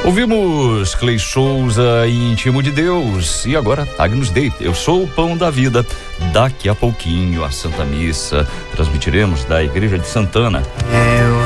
Ouvimos Clay Souza, Íntimo de Deus, e agora Agnus Dei, Eu Sou o Pão da Vida. Daqui a pouquinho a Santa Missa transmitiremos da Igreja de Santana.